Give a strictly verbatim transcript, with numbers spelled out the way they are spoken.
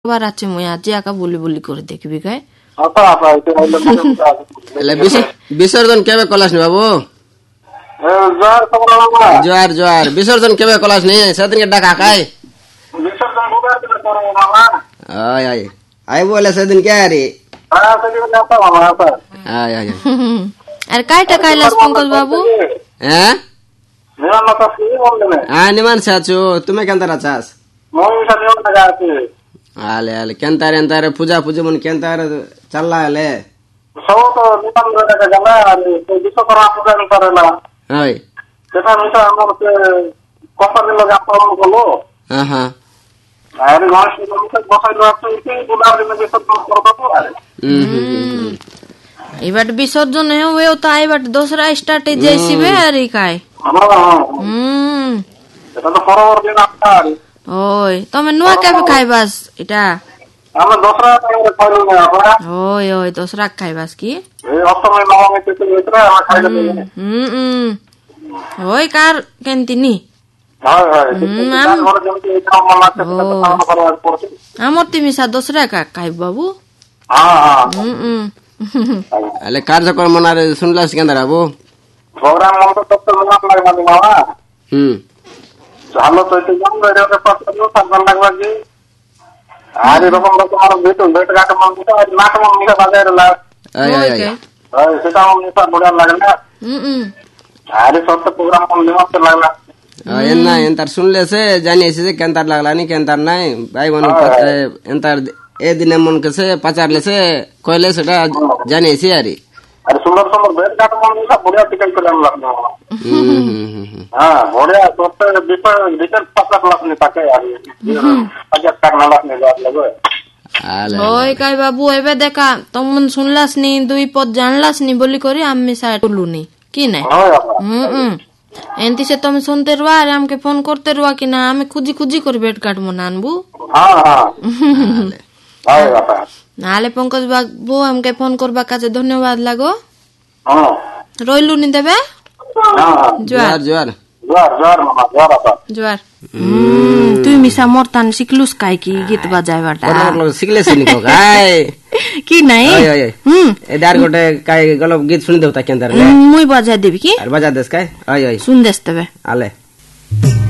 বার আছে মুই আজি আকা বলি বলি করে দেখবি কাই বিসর্জন কেবে কলাস নি বাবু জোয়ার জোয়ার বিসর্জন কেবে কলাস নি সেদিনকে ডাকা কাই আয় আয় আয় বলে সেদিন কে আরে আয় আয় আর কাইটা কাইলাস পঙ্কজ বাবু হ্যাঁ হ্যাঁ নিমান চাচু তুমি কেনতার আছাস আলে আলে কেনতার এনতার পূজা পূজা মন কেনতার চাল্লা আলে সব তো নিমান দেখা গেল আর বিশ্বকর্মা পূজা করেলা হয় সেটা মিটা আমার কথা দিল আপনার বলো হ্যাঁ হ্যাঁ আর গণেশ মন্দিরে বসাইলো আছে কি বুলার দিনে বিসর্জন করব তো আরে হুম এবার বিসর্জন হয়েও তো এবার দোসরা স্টার্টে যাইছিবে আর এই কাই হুম এটা তো পরবর্তী দিন আপনার ওই তুমি নুয়া কেবে খাইবাস এটা আমরা দোসরা টাইমে খাইলো না আপনারা ওই ওই দোসরা খাইবাস কি এই অষ্টমী নবমী তিথি ভিতরে আমরা খাইলো হুম হুম ওই কার কেনতিনি হয় হয় তার ঘরে যেমন এই কাম লাগতে কাম করার পড়ছে আমর তিমিসা দোসরা কা খাই বাবু হ্যাঁ হ্যাঁ হুম হুম আলে কার্যক্রম মনারে শুনলাস কেনতার বাবু প্রোগ্রাম মত তো মত লাগে মানে মামা হুম ভালো তো এটা জানো এর পাশে সাবধান লাগবে কি আর এরকম রকম আর বেটো বেট কাট মন তো আর নাট মন নিকা বাজার লা আয় আয় আয় আয় সেটা মন নিকা বড় লাগে না হুম হুম আর সব প্রোগ্রাম মন নিকা তো লাগলা এন্না এন্তার শুনলেছে জানিয়েছে যে কেনতার লাগলানি কেনতার নাই ভাই বোন এন্তার এ দিনে মন কেছে পাচারলেছে কইলে সেটা জানিয়েছি আরে আর সুন্দর সুন্দর বেট কাট মন নিকা বড়িয়া টিকাই করে লাগলা হুম হুম হুম হ্যাঁ বড়িয়া তোতে বিপর বিপর পাতা লাগনি তাকে আর আগে কারণ লাগনি লাগে আলে ওই কাই বাবু এবে দেখা তমন শুনলাস নি দুই পদ জানলাস নি বলি করি আমি সাইড তুলুনি কি নাই হুম হুম এনতি সে তুমি শুনতে রুয়া আর আমাকে ফোন করতে রুয়া কি না আমি খুঁজি খুঁজি করে বেড কাটবো না আনবু হ্যাঁ হ্যাঁ নালে পঙ্কজ বাবু আমাকে ফোন করবার কাছে ধন্যবাদ লাগো হ্যাঁ রইলু নি দেবে জোয়ার জোয়ার জোয়ার জোয়ার মামা জোয়ার আপা জোয়ার তুই মিশা মরতান শিখলুস কাই কি গীত বাজাইবাটা শিখলেছি নিকো গাই কি নাই ওই ওই হুম এদার গোটে কাই গলপ গীত শুনি দেও তা কেনতার মুই বাজাই দেবি কি আর বাজা দেস কাই ওই ওই শুন দেস তবে আলে